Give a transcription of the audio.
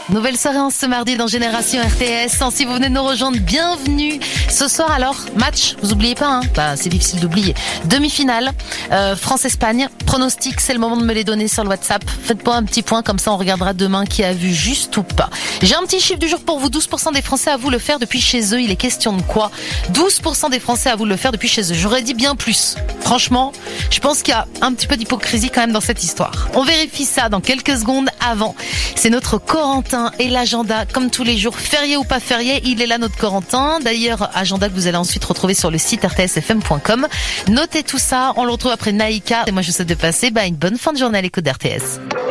Nouvelle soirée en ce mardi dans Génération RTS. Si vous venez de nous rejoindre, bienvenue. Ce soir alors, match, vous oubliez pas, c'est difficile d'oublier. Demi-finale, France-Espagne. Pronostic, c'est le moment de me les donner sur le WhatsApp. Faites-moi un petit point, comme ça on regardera demain qui a vu juste ou pas. J'ai un petit chiffre du jour pour vous. 12% des Français avouent le faire depuis chez eux. Il est question de quoi? 12% des Français avouent le faire depuis chez eux. J'aurais dit bien plus. Franchement, je pense qu'il y a un petit peu d'hypocrisie quand même dans cette histoire. On vérifie ça dans quelques secondes. Avant, c'est notre Corentin et l'agenda, comme tous les jours, férié ou pas férié, il est là notre Corentin. D'ailleurs, agenda que vous allez ensuite retrouver sur le site rtsfm.com. Notez tout ça, on le retrouve après Naïka. Et moi, je vous souhaite de passer une bonne fin de journée à l'écoute d'RTS.